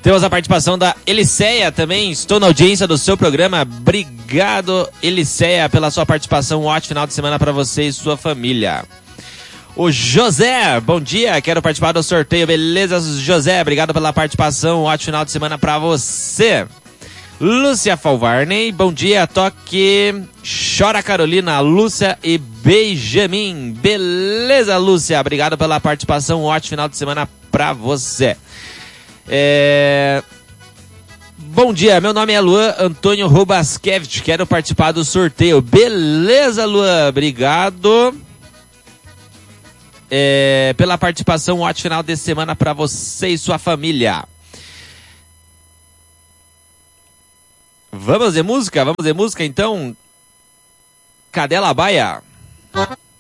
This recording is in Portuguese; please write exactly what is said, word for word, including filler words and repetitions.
Temos a participação da Eliceia também. Estou na audiência do seu programa. Obrigado, Eliceia, pela sua participação. Um ótimo final de semana para você e sua família. O José, bom dia. Quero participar do sorteio. Beleza, José? Obrigado pela participação. Um ótimo final de semana para você. Lúcia Falvarney, bom dia. Toque Chora Carolina, Lúcia e Benjamin. Beleza, Lúcia? Obrigado pela participação. Um ótimo final de semana para você. É... Bom dia, meu nome é Luan Antônio Robaskevich, quero participar do sorteio. Beleza, Luan, obrigado é... pela participação. Um ótimo final de semana para você e sua família. Vamos de música? Vamos de música então? Cadela Baia.